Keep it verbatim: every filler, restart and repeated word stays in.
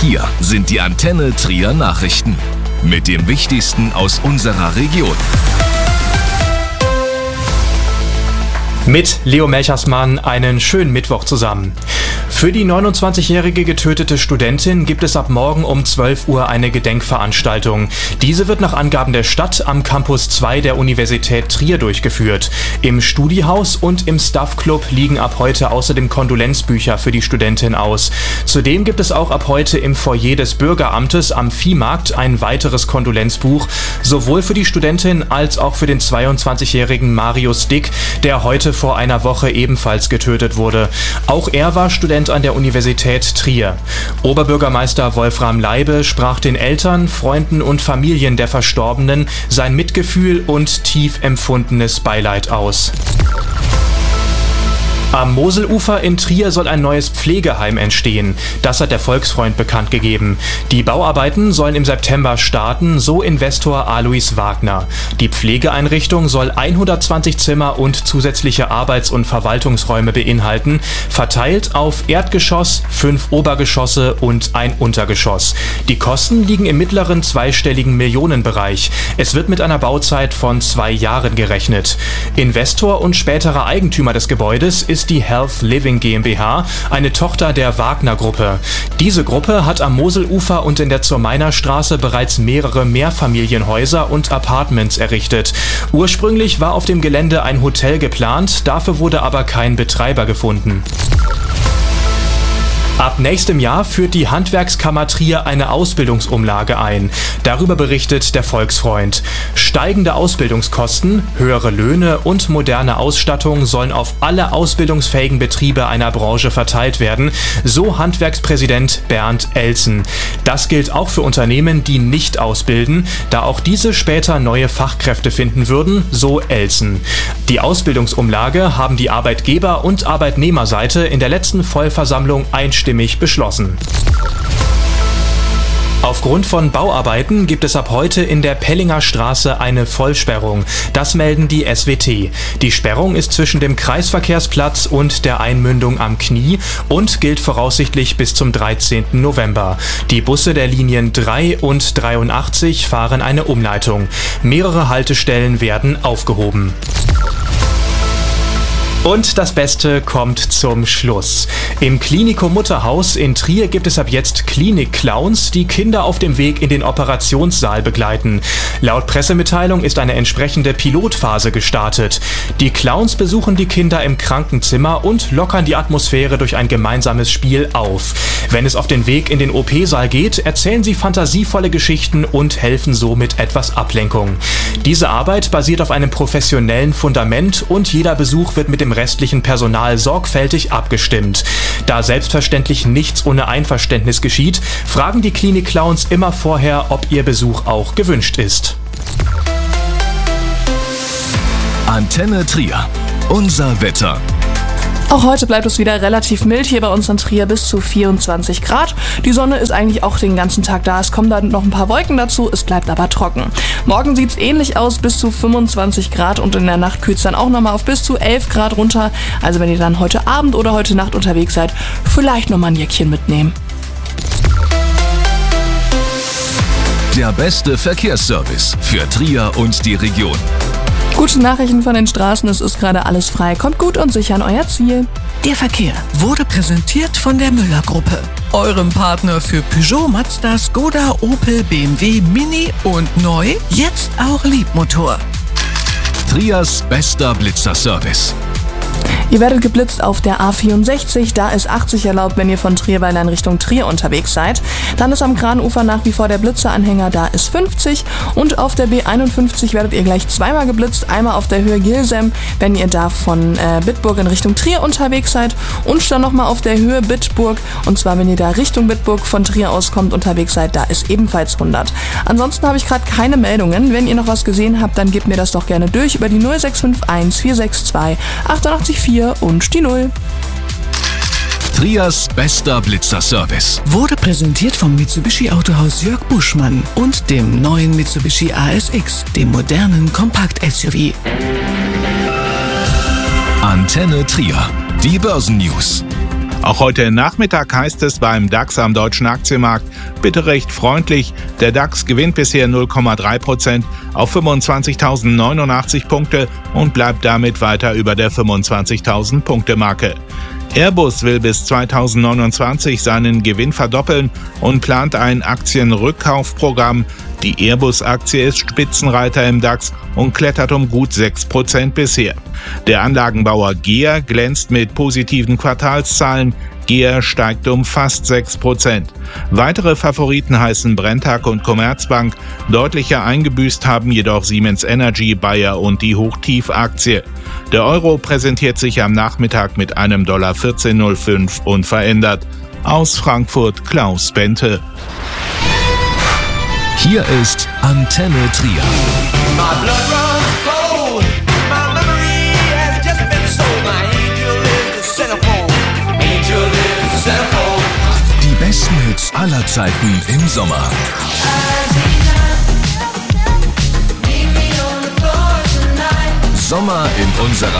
Hier sind die Antenne Trier Nachrichten mit dem Wichtigsten aus unserer Region. Mit Leo Melchersmann einen schönen Mittwoch zusammen. Für die neunundzwanzigjährige getötete Studentin gibt es ab morgen um zwölf Uhr eine Gedenkveranstaltung. Diese wird nach Angaben der Stadt am Campus zwei der Universität Trier durchgeführt. Im Studiehaus und im Staff Club liegen ab heute außerdem Kondolenzbücher für die Studentin aus. Zudem gibt es auch ab heute im Foyer des Bürgeramtes am Viehmarkt ein weiteres Kondolenzbuch, sowohl für die Studentin als auch für den zweiundzwanzigjährigen Marius Dick, der heute vor einer Woche ebenfalls getötet wurde. Auch er war Student an der Universität Trier. Oberbürgermeister Wolfram Leibe sprach den Eltern, Freunden und Familien der Verstorbenen sein Mitgefühl und tief empfundenes Beileid aus. Am Moselufer in Trier soll ein neues Pflegeheim entstehen. Das hat der Volksfreund bekannt gegeben. Die Bauarbeiten sollen im September starten, so Investor Alois Wagner. Die Pflegeeinrichtung soll hundertzwanzig Zimmer und zusätzliche Arbeits- und Verwaltungsräume beinhalten, verteilt auf Erdgeschoss, fünf Obergeschosse und ein Untergeschoss. Die Kosten liegen im mittleren zweistelligen Millionenbereich. Es wird mit einer Bauzeit von zwei Jahren gerechnet. Investor und späterer Eigentümer des Gebäudes ist die Health Living GmbH, eine Tochter der Wagner-Gruppe. Diese Gruppe hat am Moselufer und in der Zur-Meiner-Straße bereits mehrere Mehrfamilienhäuser und Apartments errichtet. Ursprünglich war auf dem Gelände ein Hotel geplant, dafür wurde aber kein Betreiber gefunden. Ab nächstem Jahr führt die Handwerkskammer Trier eine Ausbildungsumlage ein. Darüber berichtet der Volksfreund. Steigende Ausbildungskosten, höhere Löhne und moderne Ausstattung sollen auf alle ausbildungsfähigen Betriebe einer Branche verteilt werden, so Handwerkspräsident Bernd Elsen. Das gilt auch für Unternehmen, die nicht ausbilden, da auch diese später neue Fachkräfte finden würden, so Elsen. Die Ausbildungsumlage haben die Arbeitgeber- und Arbeitnehmerseite in der letzten Vollversammlung einstimmig beschlossen. Aufgrund von Bauarbeiten gibt es ab heute in der Pellinger Straße eine Vollsperrung. Das melden die S W T. Die Sperrung ist zwischen dem Kreisverkehrsplatz und der Einmündung am Knie und gilt voraussichtlich bis zum dreizehnten November. Die Busse der Linien drei und dreiundachtzig fahren eine Umleitung. Mehrere Haltestellen werden aufgehoben. Und das Beste kommt zum Schluss. Im Klinikum Mutterhaus in Trier gibt es ab jetzt Klinik-Clowns, die Kinder auf dem Weg in den Operationssaal begleiten. Laut Pressemitteilung ist eine entsprechende Pilotphase gestartet. Die Clowns besuchen die Kinder im Krankenzimmer und lockern die Atmosphäre durch ein gemeinsames Spiel auf. Wenn es auf den Weg in den O P-Saal geht, erzählen sie fantasievolle Geschichten und helfen so mit etwas Ablenkung. Diese Arbeit basiert auf einem professionellen Fundament und jeder Besuch wird mit dem restlichen Personal sorgfältig abgestimmt. Da selbstverständlich nichts ohne Einverständnis geschieht, fragen die Klinik-Clowns immer vorher, ob ihr Besuch auch gewünscht ist. Antenne Trier. Unser Wetter. Auch heute bleibt es wieder relativ mild hier bei uns in Trier, bis zu vierundzwanzig Grad. Die Sonne ist eigentlich auch den ganzen Tag da. Es kommen dann noch ein paar Wolken dazu, es bleibt aber trocken. Morgen sieht es ähnlich aus, bis zu fünfundzwanzig Grad und in der Nacht kühlt es dann auch nochmal auf bis zu elf Grad runter. Also wenn ihr dann heute Abend oder heute Nacht unterwegs seid, vielleicht nochmal ein Jäckchen mitnehmen. Der beste Verkehrsservice für Trier und die Region. Gute Nachrichten von den Straßen, es ist gerade alles frei. Kommt gut und sicher an euer Ziel. Der Verkehr wurde präsentiert von der Müller-Gruppe, eurem Partner für Peugeot, Mazda, Skoda, Opel, B M W, Mini und neu, jetzt auch Liebmotor. Triers bester Blitzerservice. Ihr werdet geblitzt auf der A vierundsechzig, da ist achtzig erlaubt, wenn ihr von Trierweiler in Richtung Trier unterwegs seid. Dann ist am Kranufer nach wie vor der Blitzeranhänger, da ist fünfzig. Und auf der B einundfünfzig werdet ihr gleich zweimal geblitzt, einmal auf der Höhe Gilsem, wenn ihr da von äh, Bitburg in Richtung Trier unterwegs seid. Und dann nochmal auf der Höhe Bitburg, und zwar wenn ihr da Richtung Bitburg von Trier auskommt unterwegs seid, da ist ebenfalls hundert. Ansonsten habe ich gerade keine Meldungen. Wenn ihr noch was gesehen habt, dann gebt mir das doch gerne durch über die null sechs fünf eins vier sechs zwei acht acht vier und die null. Triers bester Blitzerservice wurde präsentiert vom Mitsubishi Autohaus Jörg Buschmann und dem neuen Mitsubishi A S X, dem modernen Kompakt-S U V. Antenne Trier, die Börsennews. Auch heute Nachmittag heißt es beim DAX am deutschen Aktienmarkt bitte recht freundlich. Der DAX gewinnt bisher null Komma drei Prozent auf fünfundzwanzigtausendneunundachtzig Punkte und bleibt damit weiter über der fünfundzwanzigtausend Punkte Marke. Airbus will bis zweitausendneunundzwanzig seinen Gewinn verdoppeln und plant ein Aktienrückkaufprogramm. Die Airbus-Aktie ist Spitzenreiter im DAX und klettert um gut sechs Prozent bisher. Der Anlagenbauer G E A glänzt mit positiven Quartalszahlen. G E A steigt um fast sechs Prozent. Weitere Favoriten heißen Brenntag und Commerzbank. Deutlicher eingebüßt haben jedoch Siemens Energy, Bayer und die Hochtief-Aktie. Der Euro präsentiert sich am Nachmittag mit einem Dollar vierzehn Komma null fünf unverändert. Aus Frankfurt Klaus Bente. Hier ist Antenne Trier. Die besten Hits aller Zeiten im Sommer. Sommer in unserer